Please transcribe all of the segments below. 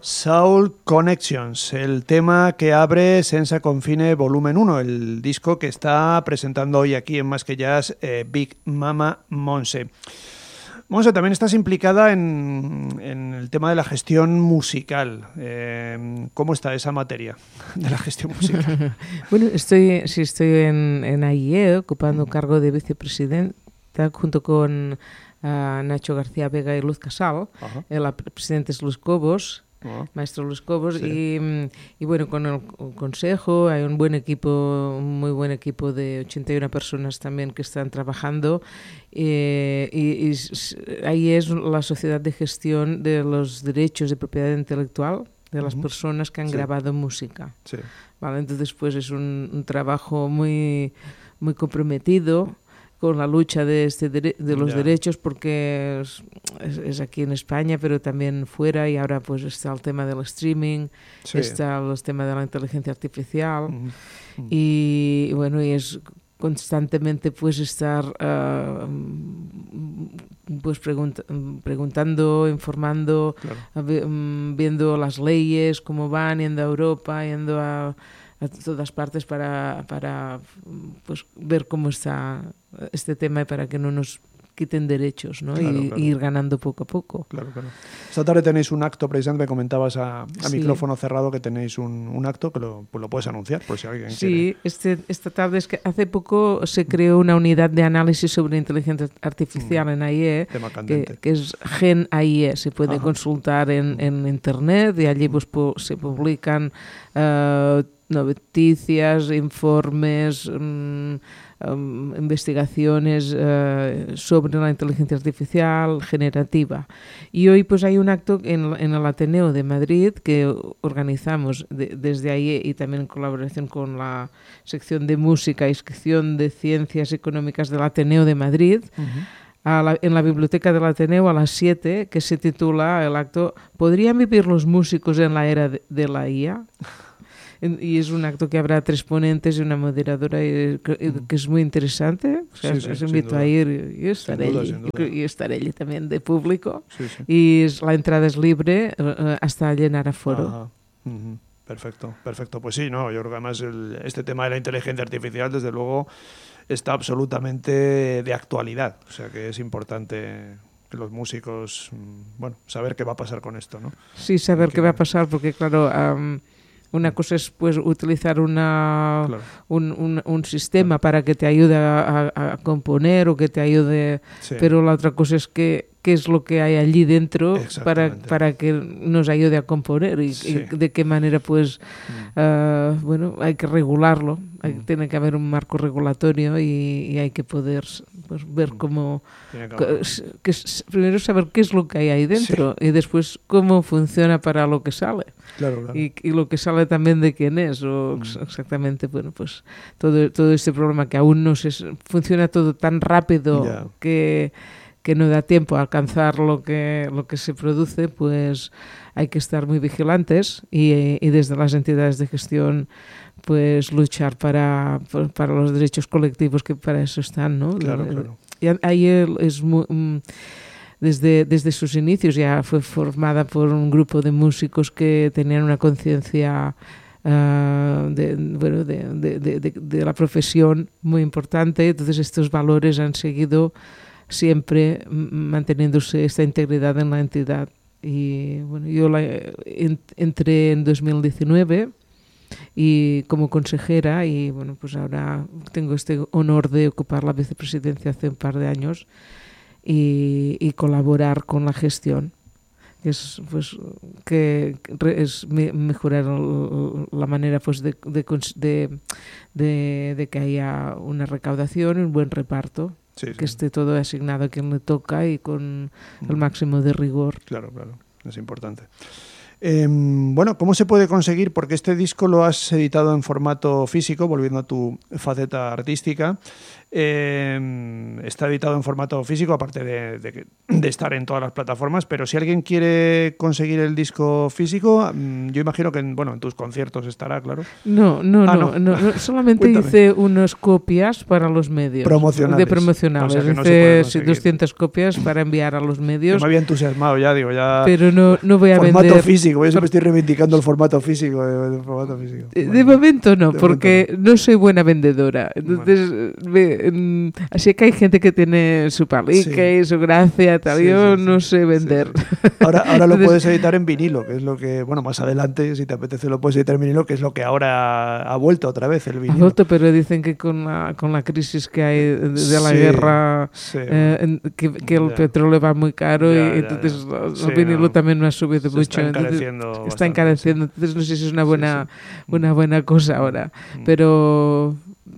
Soul Connections, el tema que abre Senza Confine Volumen 1, el disco que está presentando hoy aquí en Más que Jazz Big Mama Monse. Monse, también estás implicada en el tema de la gestión musical. ¿Cómo está esa materia de la gestión musical? Bueno, estoy en AIE, ocupando cargo de vicepresidenta junto con Nacho García Vega y Luz Casal. La presidenta es Luz Cobos. Maestro Luis Cobos, sí. y bueno, con el consejo hay un muy buen equipo de 81 personas también que están trabajando y ahí es la sociedad de gestión de los derechos de propiedad intelectual de las personas que han grabado música. Sí. Vale, entonces pues es un trabajo muy, muy comprometido con la lucha de los derechos, porque es aquí en España, pero también fuera, y ahora pues está el tema del streaming, está el tema de la inteligencia artificial, y bueno, y es constantemente pues estar pues preguntando, informando, viendo las leyes, cómo van, yendo a Europa, yendo a todas partes para pues ver cómo está este tema y para que no nos quiten derechos, ¿no? Claro. Ir ganando poco a poco. Claro. Esta tarde tenéis un acto, precisamente me comentabas a micrófono cerrado que tenéis un acto que lo puedes anunciar por si alguien quiere. Sí, esta tarde es que hace poco se creó una unidad de análisis sobre inteligencia artificial en AIE, que es Gen AIE, se puede consultar en internet y allí pues se publican noticias, informes, investigaciones sobre la inteligencia artificial generativa. Y hoy pues hay un acto en el Ateneo de Madrid que organizamos desde ahí, y también en colaboración con la sección de música y sección de ciencias económicas del Ateneo de Madrid, en la biblioteca del Ateneo a las 7, que se titula el acto ¿Podrían vivir los músicos en la era de la IA? Y es un acto que habrá 3 ponentes y una moderadora que es muy interesante. O sea, os invito a ir y estaré allí también de público. Sí. Y la entrada es libre hasta llenar aforo. Perfecto. Pues sí, yo creo que además este tema de la inteligencia artificial, desde luego, está absolutamente de actualidad. O sea que es importante que los músicos, saber qué va a pasar con esto, ¿no? Sí, saber qué va a pasar, porque claro, una cosa es pues utilizar un sistema para que te ayude a componer o que te ayude, pero la otra cosa es qué es lo que hay allí dentro para que nos ayude a componer y de qué manera pues hay que regularlo, tiene que haber un marco regulatorio y hay que poder pues ver cómo primero saber qué es lo que hay ahí dentro y después cómo funciona para lo que sale. Claro. Y lo que sale también de quién es, o exactamente, pues todo este problema que aún no funciona todo tan rápido que no da tiempo a alcanzar lo que se produce, pues hay que estar muy vigilantes y desde las entidades de gestión pues luchar para los derechos colectivos, que para eso están, ¿no? Claro. Y ahí es muy... Desde sus inicios ya fue formada por un grupo de músicos que tenían una conciencia de la profesión muy importante. Entonces estos valores han seguido siempre manteniéndose esta integridad en la entidad. Y bueno, yo entré en 2019 y como consejera, y bueno, pues ahora tengo este honor de ocupar la vicepresidencia hace un par de años. Y colaborar con la gestión, que es pues que es mejorar la manera pues de que haya una recaudación y un buen reparto, que esté todo asignado a quien le toca y con el máximo de rigor. Claro, es importante. ¿Cómo se puede conseguir? Porque este disco lo has editado en formato físico, volviendo a tu faceta artística. Está editado en formato físico, aparte de estar en todas las plataformas, pero si alguien quiere conseguir el disco físico, yo imagino que en tus conciertos estará, claro. No, solamente hice unas copias para los medios. Promocionales. O sea, hice 200 copias para enviar a los medios. Yo me había entusiasmado ya, pero no voy a formato vender físico. físico. Yo siempre estoy reivindicando el formato físico. De momento no, porque no soy buena vendedora. Entonces, así que hay gente que tiene su palique y su gracia, tal. Yo no sé vender. Sí. Ahora lo puedes editar en vinilo, que es lo que, bueno, más adelante, si te apetece, lo puedes editar en vinilo, que es lo que ahora ha vuelto otra vez el vinilo. Ha vuelto, pero dicen que con la crisis que hay de la guerra, que el petróleo va muy caro y entonces el vinilo también no ha subido mucho. Está encareciendo. Entonces no sé si es una buena cosa ahora. Pero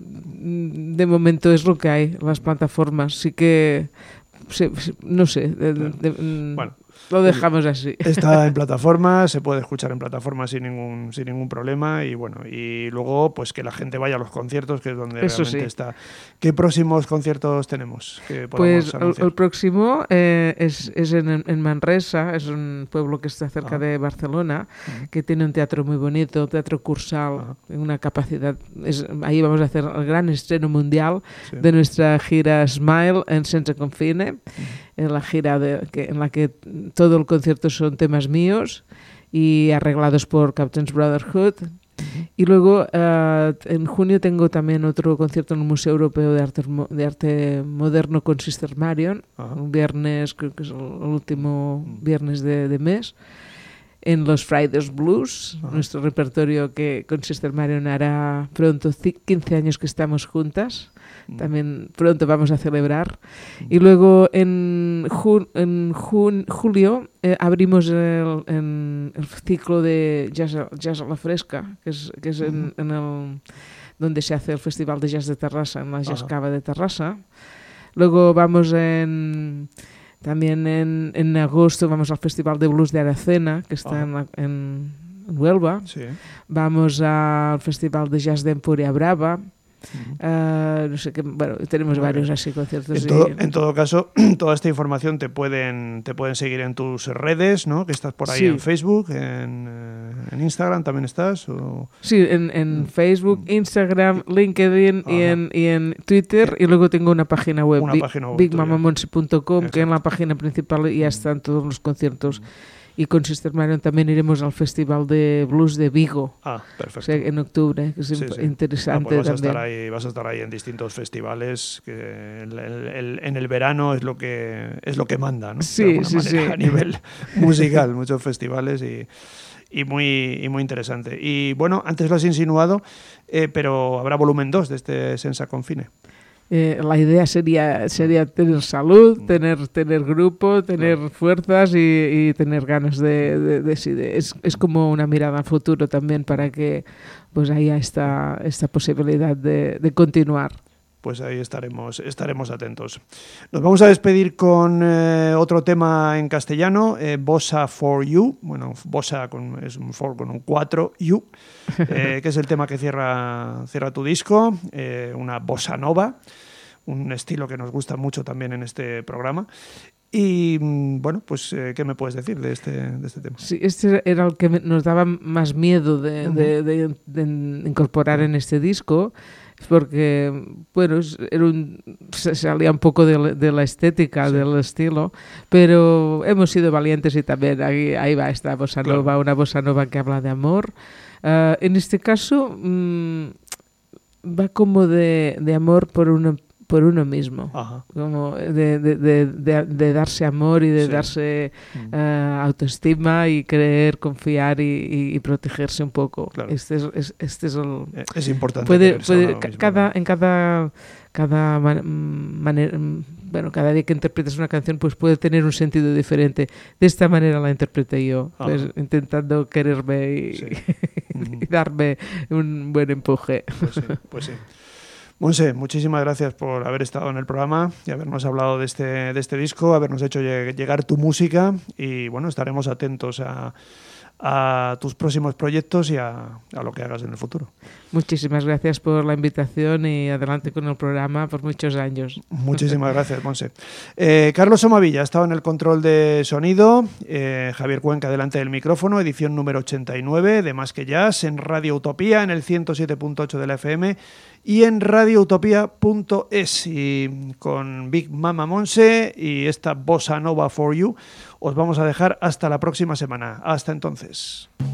de momento es lo que hay. Las plataformas sí que... no sé. Bueno. Lo dejamos así. Está en plataformas, se puede escuchar en plataformas sin ningún problema y bueno, y luego pues que la gente vaya a los conciertos, que es donde realmente está. ¿Qué próximos conciertos tenemos? Pues el próximo es en Manresa, es un pueblo que está cerca de Barcelona, que tiene un teatro muy bonito, Teatro Cursal, una capacidad, ahí vamos a hacer el gran estreno mundial de nuestra gira Smile en Sense Confine, en la gira en la que todo el concierto son temas míos y arreglados por Captain's Brotherhood. Y luego en junio tengo también otro concierto en el Museo Europeo de Arte Moderno con Sister Marion, un viernes, creo que es el último viernes de mes, en los Fridays Blues, nuestro repertorio que con Sister Marion hará pronto 15 años que estamos juntas. También pronto vamos a celebrar. Y luego en julio abrimos el ciclo de Jazz a la Fresca, que es en donde se hace el Festival de Jazz de Terrassa, en la Jazz Cava de Terrassa. Luego vamos también en agosto vamos al Festival de Blues de Aracena, que está en Huelva. Sí. Vamos al Festival de Jazz de Empuria Brava. No sé qué, bueno, tenemos varios así conciertos. En todo caso, toda esta información te pueden seguir en tus redes, ¿no? Que estás por ahí en Facebook, en Instagram también estás. Sí, en Facebook, Instagram, LinkedIn y en Twitter. Y luego tengo una página web, bigmamamonse.com, que en la página principal ya están todos los conciertos. Y con Sister Marion también iremos al Festival de Blues de Vigo. Perfecto. O sea, en octubre, que es interesante pues también. Vas a estar ahí en distintos festivales, que en el verano es lo que manda, ¿no? Sí. A nivel musical, muchos festivales y muy interesante. Y bueno, antes lo has insinuado, pero habrá volumen 2 de este Sense Confine. La idea sería tener salud, tener grupo, tener fuerzas y tener ganas es como una mirada al futuro también para que pues haya esta posibilidad de continuar. Pues ahí estaremos atentos. Nos vamos a despedir con otro tema en castellano, Bossa for You. Bueno, Bossa es un for con un 4, You, que es el tema que cierra tu disco, una bossa nova, un estilo que nos gusta mucho también en este programa. Y bueno, pues ¿qué me puedes decir de este tema? Sí, este era el que nos daba más miedo de incorporar en este disco, porque bueno, se salía un poco de la estética, del estilo, pero hemos sido valientes y también ahí va esta bossa nova, una bossa nova que habla de amor. En este caso va como de amor por uno mismo, como de darse amor y de darse autoestima y creer, confiar y protegerse un poco. Claro. Este es el... Es importante. Cada manera, bueno, cada día que interpretas una canción pues puede tener un sentido diferente. De esta manera la interpreté yo, pues, intentando quererme y darme un buen empuje. Pues sí. Monse, muchísimas gracias por haber estado en el programa y habernos hablado de este disco, habernos hecho llegar tu música y bueno, estaremos atentos a tus próximos proyectos y a lo que hagas en el futuro. Muchísimas gracias por la invitación y adelante con el programa por muchos años. Muchísimas gracias, Monse. Carlos Somavilla ha estado en el control de sonido, Javier Cuenca delante del micrófono, edición número 89 de Más que Jazz en Radio Utopía en el 107.8 de la FM y en radioutopia.es y con Big Mama Monse y esta Bossa Nova for You. os vamos a dejar hasta la próxima semana. Hasta entonces.